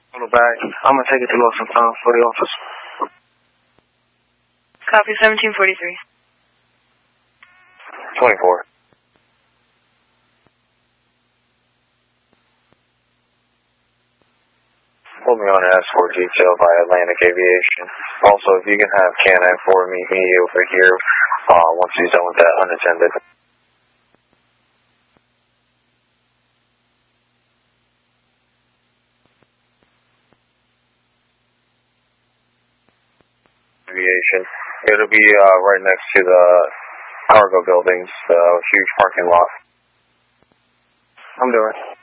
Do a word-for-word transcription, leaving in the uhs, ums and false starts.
On the back. I'm going to take it to Los Santos for the office. Copy seventeen forty-three. twenty-four. Hold me on an escort detail by Atlantic Aviation. Also, if you can have Canine four meet me over here uh, once he's done with that unattended. Aviation. It'll be uh, right next to the cargo buildings, the huge parking lot. I'm doing it.